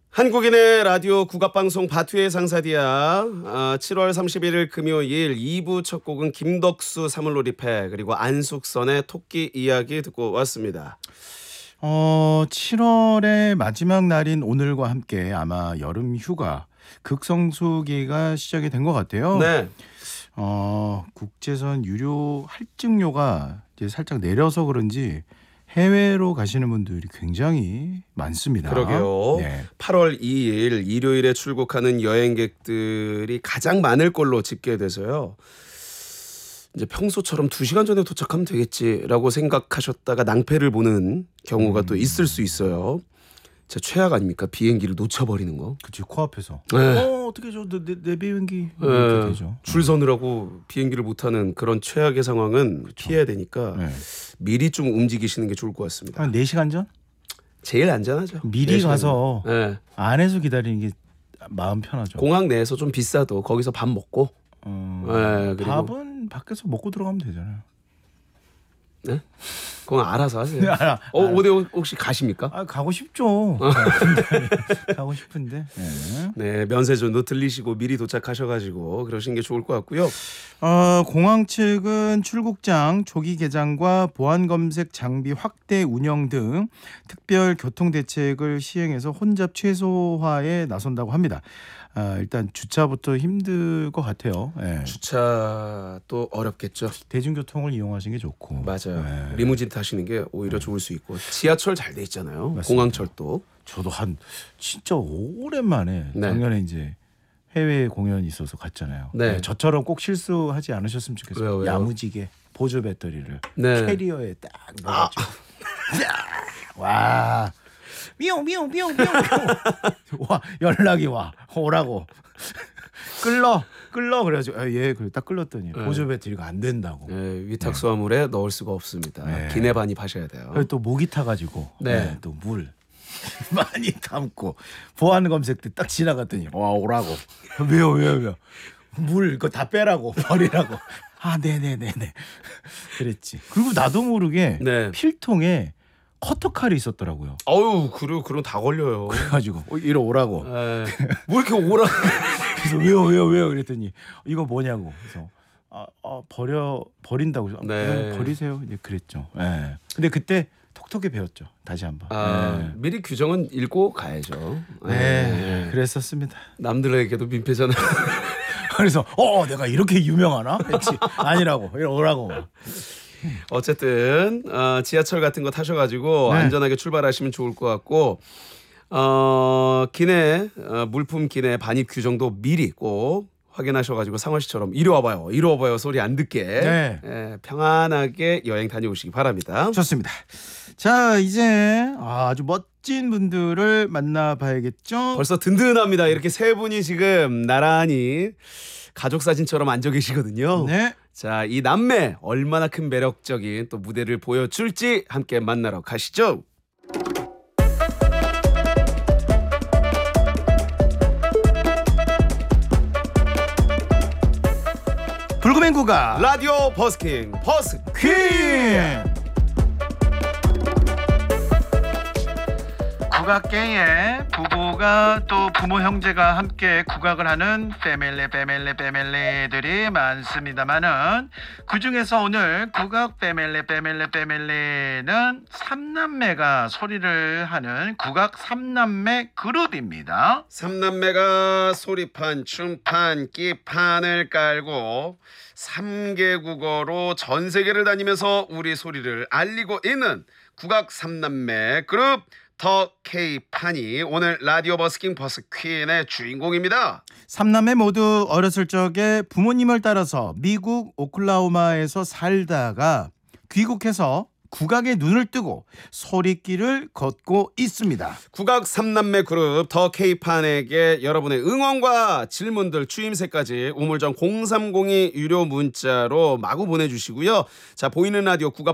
한국인의 라디오 국악방송 바투의 상사디아 7월 31일 금요일 2부 첫 곡은 김덕수 사물놀이패 그리고 안숙선의 토끼 이야기 듣고 왔습니다. 7월의 마지막 날인 오늘과 함께 아마 여름 휴가 극성수기가 시작이 된 것 같아요. 네. 국제선 유료 할증료가 이제 살짝 내려서 그런지 해외로 가시는 분들이 굉장히 많습니다. 그러게요. 네. 8월 2일 일요일에 출국하는 여행객들이 가장 많을 걸로 집계돼서요. 이제 평소처럼 2시간 전에 도착하면 되겠지라고 생각하셨다가 낭패를 보는 경우가 또 있을 수 있어요. 제 최악 아닙니까? 비행기를 놓쳐버리는 거. 그치, 코앞에서. 네. 어떻게 내 비행기 이렇게 되죠. 줄 서느라고 비행기를 못하는 그런 최악의 상황은 피해야 되니까 네. 미리 좀 움직이시는 게 좋을 것 같습니다. 한 4시간 전? 제일 안전하죠. 미리 4시간. 가서 네. 안에서 기다리는 게 마음 편하죠. 공항 내에서 좀 비싸도 거기서 밥 먹고 네, 그리고 밥은 밖에서 먹고 들어가면 되잖아요. 네? 그건 알아서 하세요. 알아. 어디 혹시 가십니까? 가고 싶죠. 가고 싶은데. 네. 네, 면세점도 들리시고 미리 도착하셔가지고 그러신 게 좋을 것 같고요. 공항 측은 출국장 조기 개장과 보안 검색 장비 확대 운영 등 특별 교통 대책을 시행해서 혼잡 최소화에 나선다고 합니다. 일단 주차부터 힘들 것 같아요. 네. 주차도 어렵겠죠. 대중교통을 이용하시는 게 좋고. 맞아요. 네. 리무진 타시는 게 오히려 좋을 수 있고 지하철 잘 돼 있잖아요. 맞습니다. 공항철도. 저도 진짜 오랜만에 네. 작년에 이제 해외 공연이 있어서 갔잖아요. 네. 저처럼 꼭 실수하지 않으셨으면 좋겠어요. 왜요? 야무지게 보조 배터리를 네. 캐리어에 딱 넣어가지고 와 미용 와 연락이 오라고 끌러 그래가지고 그래 딱 끌렀더니 네. 보조 배터리가 안 된다고. 네, 위탁 수화물에 넣을 수가 없습니다. 네. 기내 반입하셔야 돼요. 그리고 또 모기 타가지고 네. 또 물 많이 담고 보안 검색 때 딱 지나갔더니 와 오라고. 왜요 물 그거 다 빼라고 버리라고. 네네네네 그랬지. 그리고 나도 모르게 네. 필통에 커터칼이 있었더라고요. 어유 그럼 다 걸려요. 그래가지고 이리 오라고. 네. 뭐 이렇게 오라? 그래서 왜요 그랬더니 이거 뭐냐고. 그래서 버린다고. 네. 버리세요. 이제 그랬죠. 네. 근데 그때 톡톡히 배웠죠. 다시 한번. 네. 미리 규정은 읽고 가야죠. 네. 그랬었습니다. 남들에게도 민폐잖아요. 그래서 내가 이렇게 유명하나 했지. 아니라고. 이리 오라고. 어쨌든 지하철 같은 거 타셔가지고 네. 안전하게 출발하시면 좋을 것 같고 기내 물품 기내 반입 규정도 미리 꼭 확인하셔가지고 상원 씨처럼 이리 와봐요 소리 안 듣게 네. 평안하게 여행 다녀오시기 바랍니다. 좋습니다. 자 이제 아주 멋진 분들을 만나봐야겠죠. 벌써 든든합니다. 이렇게 세 분이 지금 나란히 가족 사진처럼 앉아 계시거든요. 네. 자, 이 남매 얼마나 큰 매력적인 또 무대를 보여줄지 함께 만나러 가시죠. 불금행 국악 라디오 버스킹 버스퀸. 국악계에 부부가 또 부모 형제가 함께 국악을 하는 패밀리들이 많습니다만은 그중에서 오늘 국악 패밀리는 삼남매가 소리를 하는 국악 삼남매 그룹입니다. 삼남매가 소리판, 춤판, 끼판을 깔고 3개국어로 전 세계를 다니면서 우리 소리를 알리고 있는 국악 삼남매 그룹 더 K판이 오늘 라디오 버스킹 버스퀸의 주인공입니다. 삼남매 모두 어렸을 적에 부모님을 따라서 미국 오클라호마에서 살다가 귀국해서 국악에 눈을 뜨고 소리길을 걷고 있습니다. 국악 삼남매 그룹 더 K판에게 여러분의 응원과 질문들 추임새까지 우물정 0302 유료 문자로 마구 보내주시고요. 자, 보이는 라디오 국악